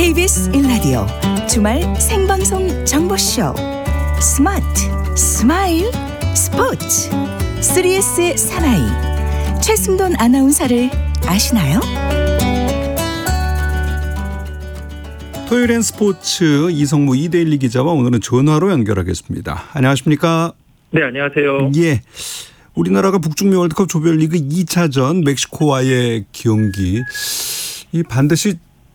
KBS 1라디오 주말 생방송 정보쇼 스마트 스마일 스포츠 3S의 사나이 최승돈 아나운서를 아시나요? 토요일엔 스포츠 이성무 이데일리 기자와 오늘은 전화로 연결하겠습니다. 안녕하십니까? 네, 안녕하세요. 예, 우리나라가 북중미 월드컵 조별리그 2차전 멕시코와의 경기 이 반드시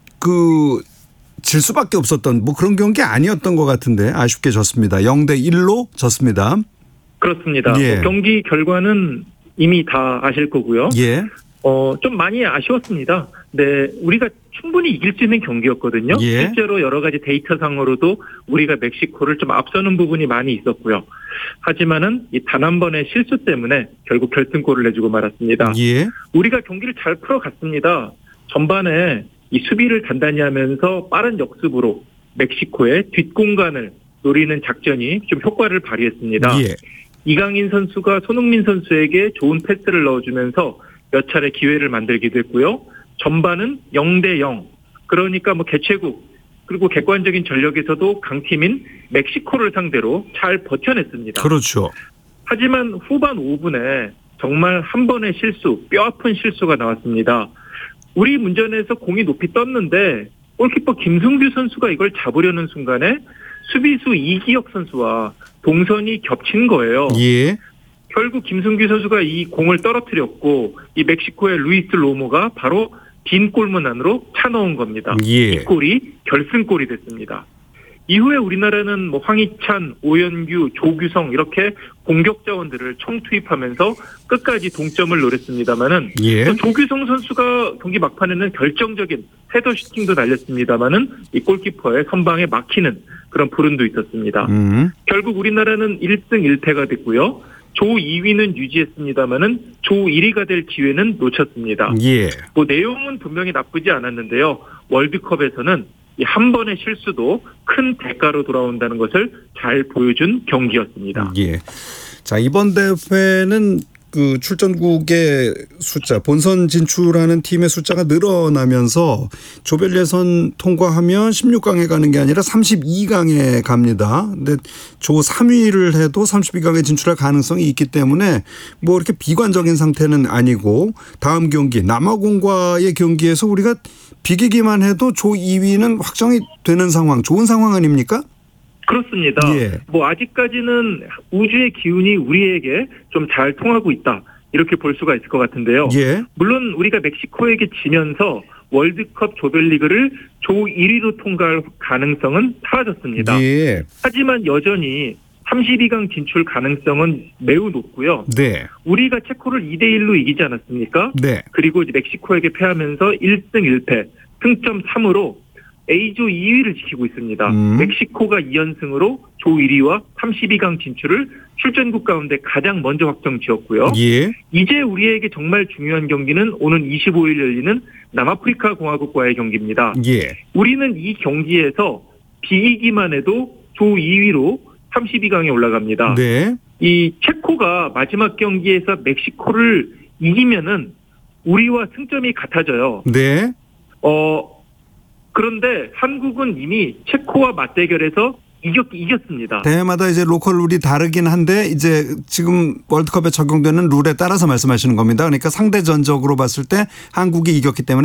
질 수밖에 없었던 그런 경기 아니었던 것 같은데 아쉽게 졌습니다. 0대1로 졌습니다. 그렇습니다. 예. 경기 결과는 이미 다 아실 거고요. 예. 좀 많이 아쉬웠습니다. 네, 우리가 충분히 이길 수 있는 경기였거든요. 예. 실제로 여러 가지 데이터상으로도 우리가 멕시코를 좀 앞서는 부분이 많이 있었고요. 하지만은 이 단 한 번의 실수 때문에 결국 결승골을 내주고 말았습니다. 예. 우리가 경기를 잘 풀어갔습니다. 전반에 이 수비를 단단히 하면서 빠른 역습으로 멕시코의 뒷공간을 노리는 작전이 좀 효과를 발휘했습니다. 예. 이강인 선수가 손흥민 선수에게 좋은 패스를 넣어주면서 몇 차례 기회를 만들기도 했고요. 전반은 0대0. 그러니까 개최국 그리고 객관적인 전력에서도 강팀인 멕시코를 상대로 잘 버텨냈습니다. 그렇죠. 하지만 후반 5분에 정말 한 번의 실수, 뼈아픈 실수가 나왔습니다. 우리 문전에서 공이 높이 떴는데 골키퍼 김승규 선수가 이걸 잡으려는 순간에 수비수 이기혁 선수와 동선이 겹친 거예요. 예. 결국 김승규 선수가 이 공을 떨어뜨렸고 이 멕시코의 루이스 로모가 바로 빈 골문 안으로 차 넣은 겁니다. 예. 이 골이 결승골이 됐습니다. 이후에 우리나라는 황희찬, 오연규, 조규성 이렇게 공격 자원들을 총투입하면서 끝까지 동점을 노렸습니다만은 예. 조규성 선수가 경기 막판에는 결정적인 헤더 슈팅도 날렸습니다만은 이 골키퍼의 선방에 막히는 그런 불운도 있었습니다. 결국 우리나라는 1승 1패가 됐고요. 조 2위는 유지했습니다만은 조 1위가 될 기회는 놓쳤습니다. 예. 내용은 분명히 나쁘지 않았는데요. 월드컵에서는 이 한 번의 실수도 큰 대가로 돌아온다는 것을 잘 보여준 경기였습니다. 예. 자, 이번 대회는 출전국의 숫자, 본선 진출하는 팀의 숫자가 늘어나면서 조별 예선 통과하면 16강에 가는 게 아니라 32강에 갑니다. 근데 조 3위를 해도 32강에 진출할 가능성이 있기 때문에 이렇게 비관적인 상태는 아니고 다음 경기 남아공과의 경기에서 우리가 비기기만 해도 조 2위는 확정이 되는 상황, 좋은 상황 아닙니까? 그렇습니다. 예. 아직까지는 우주의 기운이 우리에게 좀 잘 통하고 있다. 이렇게 볼 수가 있을 것 같은데요. 예. 물론 우리가 멕시코에게 지면서 월드컵 조별리그를 조 1위로 통과할 가능성은 사라졌습니다. 예. 하지만 여전히 32강 진출 가능성은 매우 높고요. 네. 우리가 체코를 2대1로 이기지 않았습니까? 네. 그리고 이제 멕시코에게 패하면서 1승 1패, 승점 3으로 A조 2위를 지키고 있습니다. 멕시코가 2연승으로 조 1위와 32강 진출을 출전국 가운데 가장 먼저 확정지었고요. 예. 이제 우리에게 정말 중요한 경기는 오는 25일 열리는 남아프리카 공화국과의 경기입니다. 예. 우리는 이 경기에서 비기기만 해도 조 2위로 32강에 올라갑니다. 네. 이 체코가 마지막 경기에서 멕시코를 이기면은 우리와 승점이 같아져요. 네. 그런데 한국은 이미 체코와 맞대결에서 이겼습니다. 대회마다 이제 로컬 룰이 다르긴 한데 이제 지금 월드컵에 적용되는 룰에 따라서 말씀하시는 겁니다. 그러니까 상대전적으로 봤을 때 한국이 이겼기 때문에